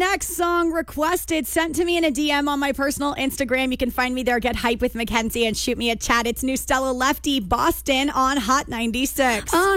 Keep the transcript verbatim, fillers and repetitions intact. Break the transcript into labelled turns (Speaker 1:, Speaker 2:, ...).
Speaker 1: next song requested, sent to me in a D M on my personal Instagram. You can find me there, Get Hype with Mackenzie, and shoot me a chat. It's New Stella Lefty, Boston on Hot ninety-six.
Speaker 2: Oh,